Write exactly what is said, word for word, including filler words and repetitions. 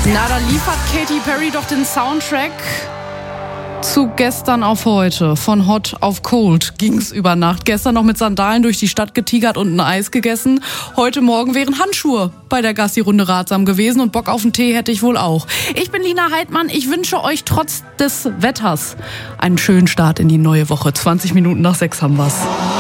Na, da liefert Katy Perry doch den Soundtrack zu gestern auf heute. Von Hot auf Cold ging's über Nacht. Gestern noch mit Sandalen durch die Stadt getigert und ein Eis gegessen. Heute Morgen wären Handschuhe bei der Gassi-Runde ratsam gewesen und Bock auf einen Tee hätte ich wohl auch. Ich bin Lina Heidmann. Ich wünsche euch trotz des Wetters einen schönen Start in die neue Woche. zwanzig Minuten nach sechs haben wir's.